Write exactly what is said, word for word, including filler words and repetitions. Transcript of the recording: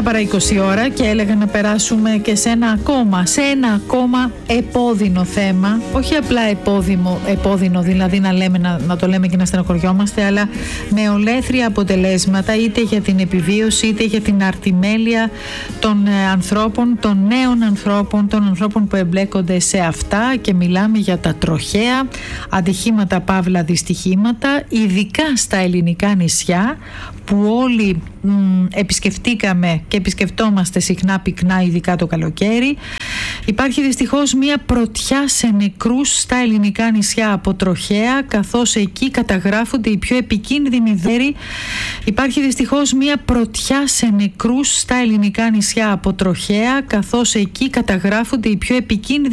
επτά παρά είκοσι ώρα και έλεγα να περάσουμε και σε ένα ακόμα, σε ένα ακόμα επώδυνο θέμα. Όχι απλά επώδυνο, επώδυνο δηλαδή να, λέμε, να, να το λέμε και να στενοχωριόμαστε, αλλά με ολέθρια αποτελέσματα, είτε για την επιβίωση είτε για την αρτιμέλεια των ε, ανθρώπων, των νέων ανθρώπων, των ανθρώπων που εμπλέκονται σε αυτά, και μιλάμε για τα τροχαία ατυχήματα παύλα δυστυχήματα, ειδικά στα ελληνικά νησιά που όλοι μ, επισκεφτήκαμε και επισκεφτόμαστε συχνά πυκνά, ειδικά το καλοκαίρι. Υπάρχει δυστυχώς μια πρωτιά σε νεκρούς στα ελληνικά νησιά από τροχαία, καθώς εκεί καταγράφονται οι πιο επικίνδυνοι δέροι. Υπάρχει δυστυχώς μια πρωτιά σε νεκρούς στα ελληνικά νησιά από τροχαία, καθώς εκεί καταγράφονται οι πιο επικίνδυνοι